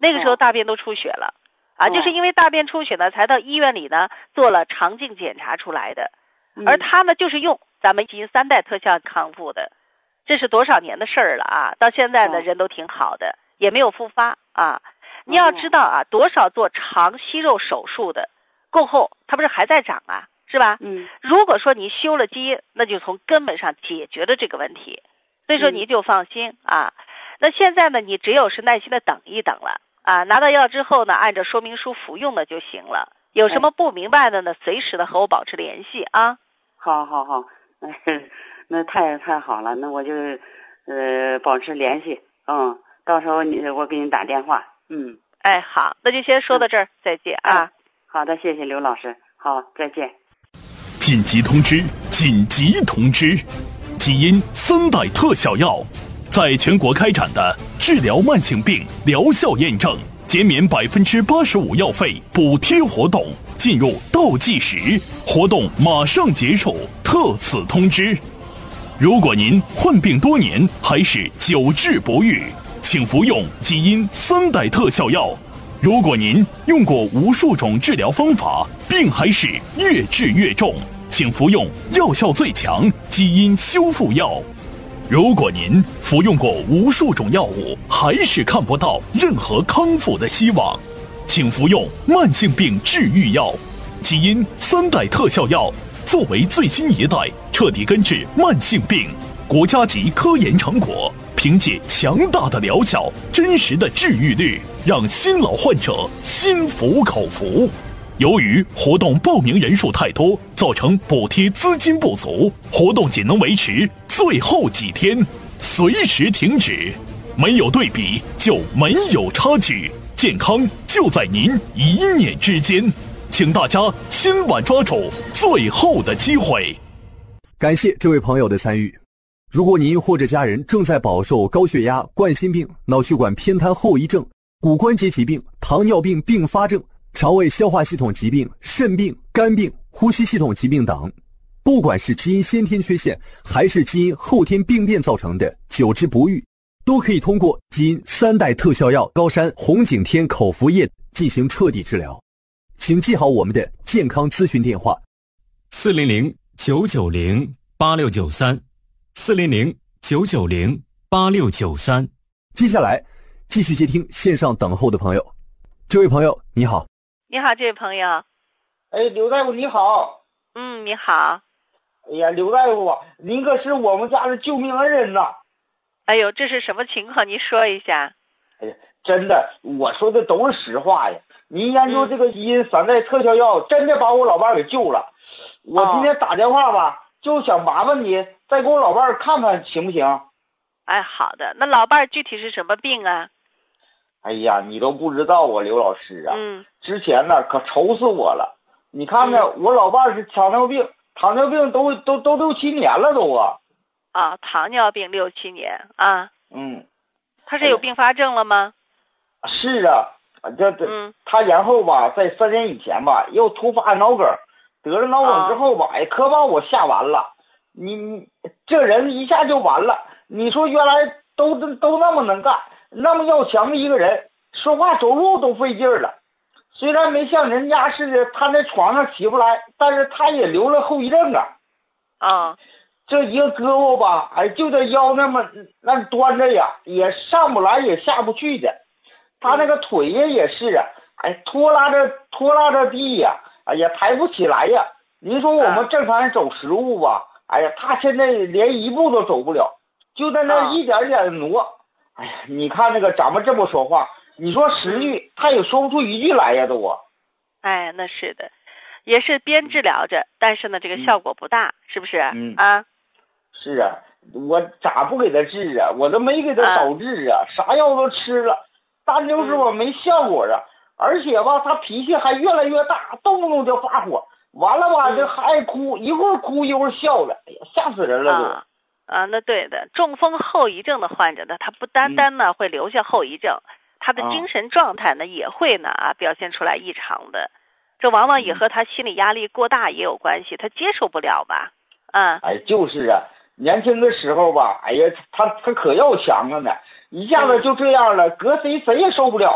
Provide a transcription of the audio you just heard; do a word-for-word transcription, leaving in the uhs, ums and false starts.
那个时候大便都出血了，啊，就是因为大便出血呢，才到医院里呢做了肠镜检查出来的。而他呢，就是用咱们基因三代特效康复的，这是多少年的事儿了啊！到现在呢，人都挺好的，也没有复发啊。你要知道啊，多少做肠息肉手术的，过后它不是还在长啊，是吧？ 嗯。如果说你修了基因，那就从根本上解决了这个问题，所以说你就放心啊。那现在呢，你只有是耐心的等一等了啊，拿到药之后呢，按照说明书服用的就行了。有什么不明白的呢，随时的和我保持联系啊。 好好好，那太太好了，那我就呃保持联系，嗯，到时候你我给你打电话，嗯。 哎，好，那就先说到这儿，嗯、再见啊、哎。 好的，谢谢刘老师，好，再见。 紧急通知！紧急通知！基因三代特效药在全国开展的治疗慢性病疗效验证、减免百分之八十五药费补贴活动进入倒计时，活动马上结束。特此通知：如果您患病多年还是久治不愈，请服用基因三代特效药。如果您用过无数种治疗方法，病还是越治越重，请服用药效最强基因修复药。如果您服用过无数种药物，还是看不到任何康复的希望，请服用慢性病治愈药基因三代特效药。作为最新一代彻底根治慢性病国家级科研成果，凭借强大的疗效、真实的治愈率，让新老患者心服口服。由于活动报名人数太多，造成补贴资金不足，活动仅能维持最后几天，随时停止。没有对比就没有差距，健康就在您一念之间。请大家千万抓住最后的机会。 感谢这位朋友的参与。如果您或者家人正在饱受高血压、冠心病、脑血管偏瘫后遗症、骨关节疾病、糖尿病并发症、肠胃消化系统疾病、肾病、肝病、呼吸系统疾病等，不管是基因先天缺陷还是基因后天病变造成的久治不愈，都可以通过基因三代特效药高山红景天口服液进行彻底治疗。请记好我们的健康咨询电话： 四零零九九零八六九三，四零零九九零八六九三。 接下来继续接听线上等候的朋友。这位朋友你好。 你好，这位朋友。 哎，刘大夫你好。 嗯，你好。 哎呀，刘大夫，您可是我们家的救命恩人呐。 哎呦，这是什么情况？您说一下。 哎呀，真的，我说的都是实话呀。您研究这个基因三代特效药，真的把我老伴儿给救了。我今天打电话吧，哦、就想麻烦你再给我老伴儿看看，行不行？ 哎，好的。那老伴儿具体是什么病啊？ 哎呀，你都不知道啊，刘老师啊。 嗯。 之前呢，可愁死我了。你看看，嗯、我老伴儿是糖尿病，糖尿病都都都六七年了都啊。 啊，糖尿病六七年啊。 嗯。 他是有并发症了吗？ 哎、是啊。这这、嗯，他然后吧，在三年以前吧，又突发脑梗，得了脑梗之后吧，哎、哦，可把我吓完了。你你这人一下就完了。你说原来都都那么能干，那么要强的一个人，说话走路都费劲儿了。虽然没像人家似的瘫在床上起不来，但是他也留了后遗症啊。 啊、哦， 这一个胳膊吧，哎，就这腰那么那端着呀，也上不来也下不去的。他那个腿呀也是啊，哎，拖拉着拖拉着地呀，哎呀，抬不起来呀。您说我们正常人走十步吧，哎呀，他现在连一步都走不了，就在那一点点的挪。哎呀，你看那个咱们这么说话，你说十句他也说不出一句来呀，都啊。 哎，那是的，也是边治疗着，但是呢，这个效果不大，嗯、是不是？嗯啊， 是啊，我咋不给他治啊？我都没给他早治啊，啊啥药都吃了。但就是我没效果啊，而且吧，他脾气还越来越大，动不动就发火，完了吧，就还爱哭，一会儿哭一会儿笑的，哎呀，吓死人了都。 啊，啊，那对的，中风后遗症的患者呢，他不单单呢、嗯、会留下后遗症，他的精神状态呢、啊、也会呢啊表现出来异常的，这往往也和他心理压力过大也有关系，他接受不了吧？啊， 哎，就是啊，年轻的时候吧，哎呀，他他可要强了呢。一下子就这样了，搁谁谁也受不了。